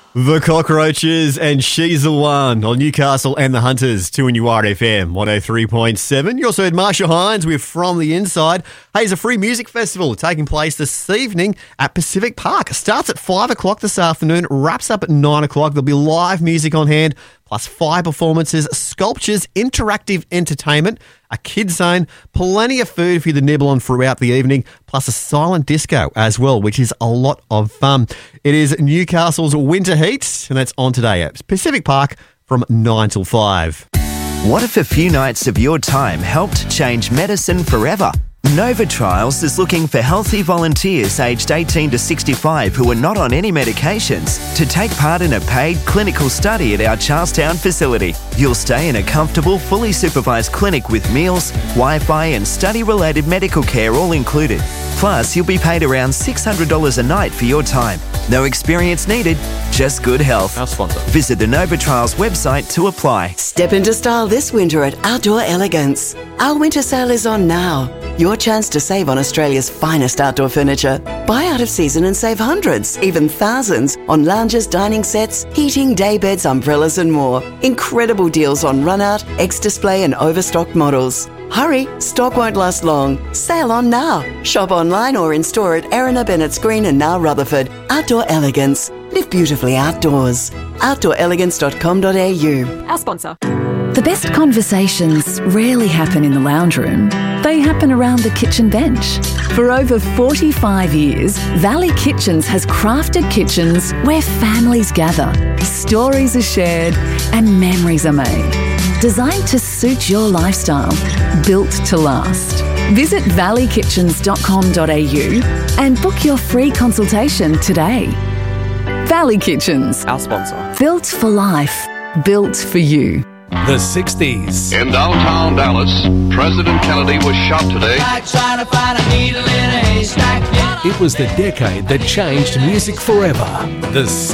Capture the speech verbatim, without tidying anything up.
The Cockroaches and She's the One on Newcastle and the Hunters, two in your R F M, one oh three point seven. You also heard Marsha Hines with From the Inside. Hey, it's a free music festival taking place this evening at Pacific Park. It starts at five o'clock this afternoon, wraps up at nine o'clock. There'll be live music on hand, plus five performances, sculptures, interactive entertainment, a kids zone, plenty of food for you to nibble on throughout the evening, plus a silent disco as well, which is a lot of fun. It is Newcastle's Winter Heat, and that's on today at Pacific Park from nine till five. What if a few nights of your time helped change medicine forever? Nova Trials is looking for healthy volunteers aged eighteen to sixty-five who are not on any medications to take part in a paid clinical study at our Charlestown facility. You'll stay in a comfortable, fully supervised clinic with meals, Wi-Fi and study-related medical care all included. Plus, you'll be paid around six hundred dollars a night for your time. No experience needed, just good health. Our sponsor. Visit the Nova Trials website to apply. Step into style this winter at Outdoor Elegance. Our winter sale is on now. Your chance to save on Australia's finest outdoor furniture. Buy out of season and save hundreds, even thousands, on lounges, dining sets, heating, day beds, umbrellas and more. Incredible deals on run-out, ex-display and overstocked models. Hurry, stock won't last long. Sale on now. Shop online or in store at Erina, Bennett's Green and now Rutherford. Outdoor Elegance. Live beautifully outdoors. outdoor elegance dot com dot a u. Our sponsor. The best conversations rarely happen in the lounge room. They happen around the kitchen bench. For over forty-five years, Valley Kitchens has crafted kitchens where families gather, stories are shared, and memories are made. Designed to suit your lifestyle, built to last. Visit valley kitchens dot com dot a u and book your free consultation today. Valley Kitchens. Our sponsor. Built for life. Built for you. The sixties. In downtown Dallas, President Kennedy was shot today. Like trying to find a needle in a haystack. It was the decade that changed music forever. The